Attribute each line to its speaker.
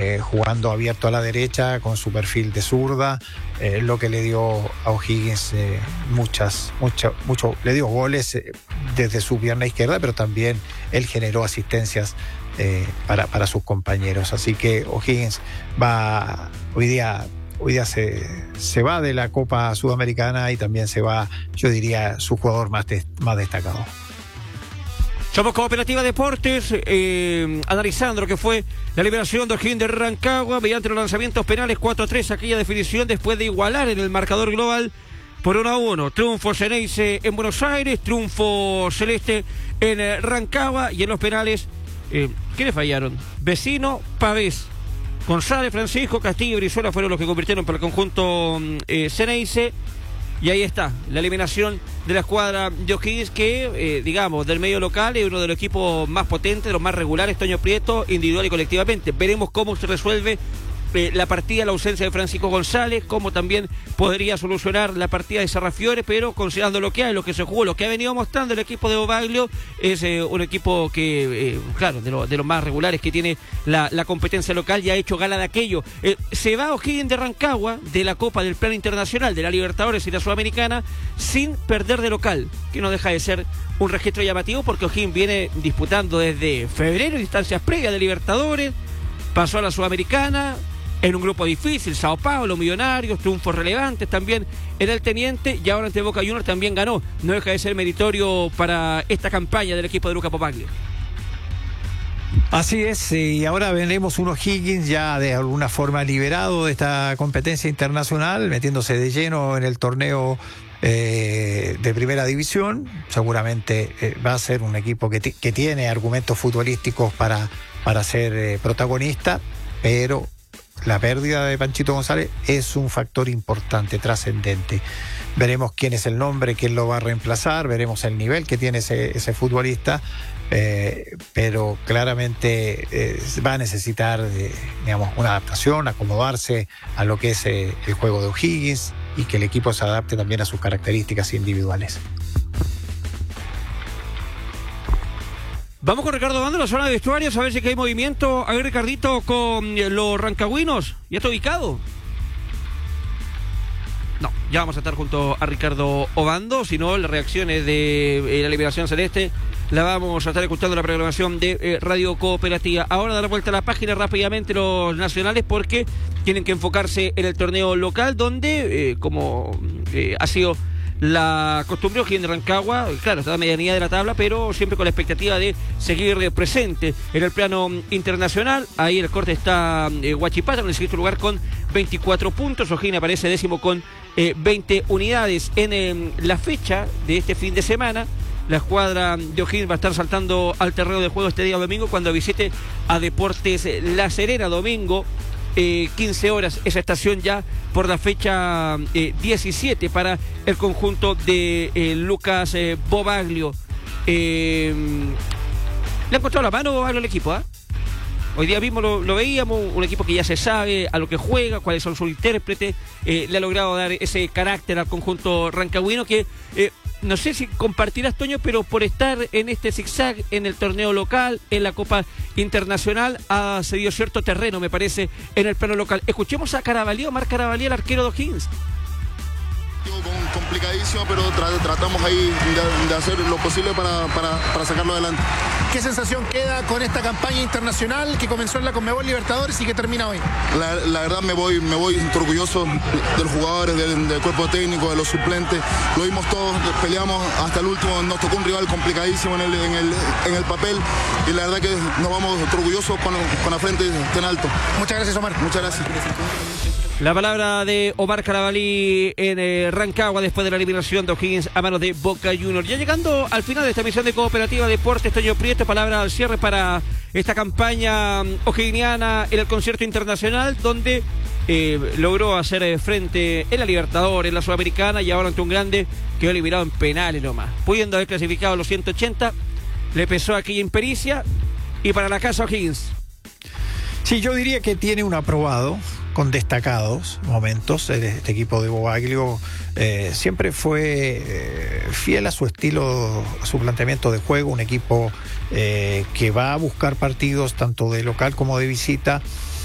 Speaker 1: jugando abierto a la derecha con su perfil de zurda, lo que le dio a O'Higgins le dio goles desde su pierna izquierda, pero también él generó asistencias para sus compañeros. Así que O'Higgins va hoy día se va de la Copa Sudamericana y también se va, yo diría, su jugador más destacado.
Speaker 2: Somos Cooperativa Deportes, analizando lo que fue la liberación de O'Higgins de Rancagua mediante los lanzamientos penales 4-3, aquella definición después de igualar en el marcador global por 1-1. Triunfo Xeneize en Buenos Aires, triunfo celeste en Rancagua, y en los penales, ¿quiénes fallaron? Vecino, Pavés, González, Francisco, Castillo y Brizuela fueron los que convirtieron para el conjunto Xeneize. Y ahí está, la eliminación de la escuadra de O'Higgins, que, digamos, del medio local es uno de los equipos más potentes, de los más regulares, Toño Prieto, individual y colectivamente. Veremos cómo se resuelve la partida, la ausencia de Francisco González, cómo también podría solucionar la partida de Sarrafiore, pero considerando lo que hay, lo que se jugó, lo que ha venido mostrando el equipo de Bobaglio, es un equipo que, claro, de los más regulares que tiene la competencia local, y ha hecho gala de aquello. Se va O'Higgins de Rancagua de la Copa del Plano Internacional, de la Libertadores y la Sudamericana, sin perder de local, que no deja de ser un registro llamativo, porque O'Higgins viene disputando desde febrero instancias previas de Libertadores, pasó a la Sudamericana en un grupo difícil, Sao Paulo, Millonarios, triunfos relevantes también en el Teniente, y ahora ante Boca Juniors también ganó. No deja de ser meritorio para esta campaña del equipo de Luca Bobaglio.
Speaker 1: Así es, y ahora veremos un O'Higgins ya de alguna forma liberado de esta competencia internacional, metiéndose de lleno en el torneo de primera división. Seguramente va a ser un equipo que tiene argumentos futbolísticos para ser protagonista, pero la pérdida de Panchito González es un factor importante, trascendente. Veremos quién es el nombre, quién lo va a reemplazar, veremos el nivel que tiene ese futbolista, pero claramente va a necesitar digamos, una adaptación, acomodarse a lo que es el juego de O'Higgins, y que el equipo se adapte también a sus características individuales.
Speaker 2: Vamos con Ricardo Bando en la zona de vestuarios a ver si hay movimiento. A ver, Ricardito, con los rancagüinos. ¿Ya está ubicado? No, ya vamos a estar junto a Ricardo Obando. Si no, las reacciones de la liberación celeste la vamos a estar escuchando en la programación de Radio Cooperativa. Ahora dar vuelta a la página rápidamente los nacionales, porque tienen que enfocarse en el torneo local, donde, como ha sido la costumbre, O'Higgins de Rancagua, claro, está a medianía de la tabla, pero siempre con la expectativa de seguir presente en el plano internacional. Ahí el corte está Huachipato en el sexto lugar con 24 puntos. O'Higgins aparece décimo con 20 unidades. En la fecha de este fin de semana, la escuadra de O'Higgins va a estar saltando al terreno de juego este día domingo, cuando visite a Deportes La Serena, domingo 15 horas, esa estación ya por la fecha 17 para el conjunto de Lucas Bobaglio. Le ha encontrado la mano Bobaglio al equipo, ¿eh? Hoy día mismo lo veíamos, un equipo que ya se sabe a lo que juega, cuáles son sus intérpretes, le ha logrado dar ese carácter al conjunto rancagüino que no sé si compartirás, Toño, pero por estar en este zigzag en el torneo local, en la Copa Internacional, ha cedido cierto terreno, me parece, en el plano local. Escuchemos a Carabalí, Omar Carabalí, el arquero de O'Higgins.
Speaker 3: Complicadísimo, pero tratamos ahí de hacer lo posible para sacarlo adelante.
Speaker 4: ¿Qué sensación queda con esta campaña internacional que comenzó en la Conmebol Libertadores y que termina hoy?
Speaker 3: La verdad me voy orgulloso de los jugadores, del cuerpo técnico, de los suplentes. Lo vimos todos, peleamos hasta el último, nos tocó un rival complicadísimo en el papel, y la verdad que nos vamos orgullosos con la frente tan alto.
Speaker 4: Muchas gracias, Omar.
Speaker 3: Muchas gracias.
Speaker 2: La palabra de Omar Carabalí en Rancagua después de la eliminación de O'Higgins a manos de Boca Juniors. Ya llegando al final de esta emisión de Cooperativa Deportes, Toño Prieto, palabra al cierre para esta campaña o'higginiana en el concierto internacional, donde logró hacer frente en la Libertadores, en la Sudamericana, y ahora ante un grande quedó eliminado en penales nomás. Pudiendo haber clasificado a los 180, le pesó aquella impericia, y para la casa O'Higgins.
Speaker 1: Sí, yo diría que tiene un aprobado, con destacados momentos. Este equipo de Bobaglio siempre fue fiel a su estilo, a su planteamiento de juego, un equipo que va a buscar partidos tanto de local como de visita,